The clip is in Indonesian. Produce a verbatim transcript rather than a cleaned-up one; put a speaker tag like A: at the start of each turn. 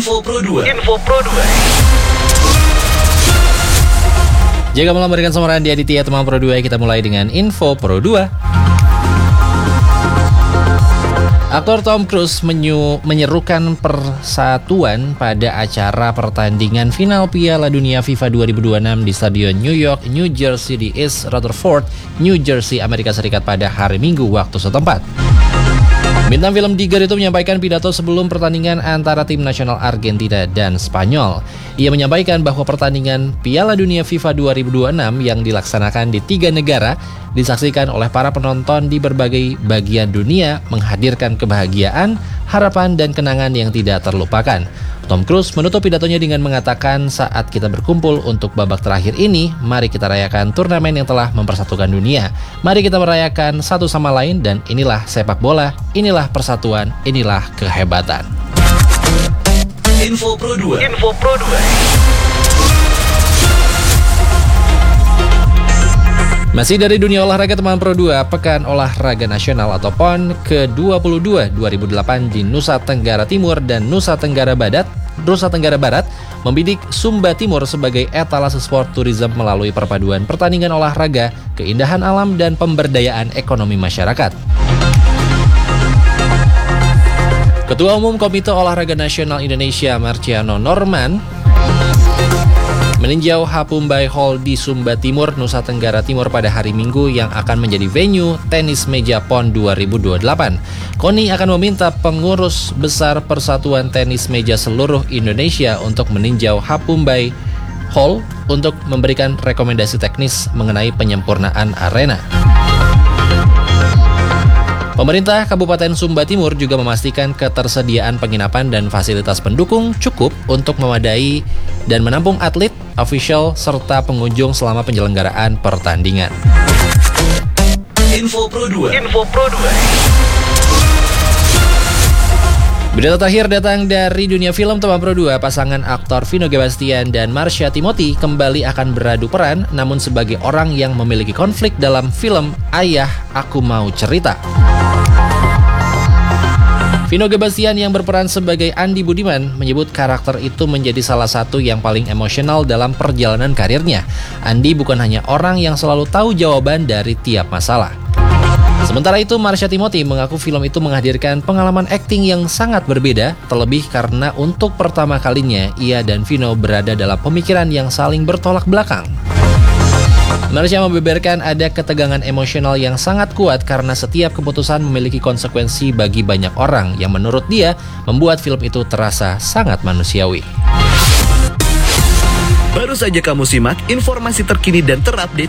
A: Info Pro dua. Info Pro dua.
B: Jaga malam berikan sama Randy Aditya teman Pro dua. Kita mulai dengan Info Pro dua. Aktor Tom Cruise menyu, menyerukan persatuan pada acara pertandingan final Piala Dunia FIFA dua ribu dua puluh enam di Stadion New York, New Jersey di East Rutherford, New Jersey, Amerika Serikat pada hari Minggu waktu setempat. Bintang film Digger itu menyampaikan pidato sebelum pertandingan antara tim nasional Argentina dan Spanyol. Ia menyampaikan bahwa pertandingan Piala Dunia FIFA dua ribu dua puluh enam yang dilaksanakan di tiga negara disaksikan oleh para penonton di berbagai bagian dunia, menghadirkan kebahagiaan, harapan, dan kenangan yang tidak terlupakan. Tom Cruise menutup pidatonya dengan mengatakan, saat kita berkumpul untuk babak terakhir ini, mari kita rayakan turnamen yang telah mempersatukan dunia. Mari kita merayakan satu sama lain, dan inilah sepak bola, inilah persatuan, inilah kehebatan.
A: Info Pro dua. Info Pro dua.
B: Masih dari dunia olahraga teman Pro dua, Pekan Olahraga Nasional atau P O N ke dua puluh dua dua ribu delapan di Nusa Tenggara Timur dan Nusa Tenggara Barat, Nusa Tenggara Barat membidik Sumba Timur sebagai etalase sport tourism melalui perpaduan pertandingan olahraga, keindahan alam, dan pemberdayaan ekonomi masyarakat. Ketua Umum Komite Olahraga Nasional Indonesia Marciano Norman meninjau Hapumbai Hall di Sumba Timur, Nusa Tenggara Timur pada hari Minggu yang akan menjadi venue tenis meja P O N dua ribu dua puluh delapan. KONI akan meminta pengurus besar Persatuan Tenis Meja seluruh Indonesia untuk meninjau Hapumbai Hall untuk memberikan rekomendasi teknis mengenai penyempurnaan arena. Pemerintah Kabupaten Sumba Timur juga memastikan ketersediaan penginapan dan fasilitas pendukung cukup untuk memadai dan menampung atlet, official, serta pengunjung selama penyelenggaraan pertandingan.
A: Info Pro dua. Info Pro dua.
B: Berita terakhir datang dari dunia film teman Pro dua. Pasangan aktor Vino Gebastian dan Marsha Timothy kembali akan beradu peran, namun sebagai orang yang memiliki konflik dalam film Ayah Aku Mau Cerita. Vino Gebastian yang berperan sebagai Andi Budiman menyebut karakter itu menjadi salah satu yang paling emosional dalam perjalanan karirnya. Andi bukan hanya orang yang selalu tahu jawaban dari tiap masalah. Sementara itu, Marsha Timothy mengaku film itu menghadirkan pengalaman akting yang sangat berbeda, terlebih karena untuk pertama kalinya ia dan Vino berada dalam pemikiran yang saling bertolak belakang. Marsha membeberkan ada ketegangan emosional yang sangat kuat karena setiap keputusan memiliki konsekuensi bagi banyak orang yang menurut dia membuat film itu terasa sangat manusiawi.
A: Baru saja kamu simak informasi terkini dan terupdate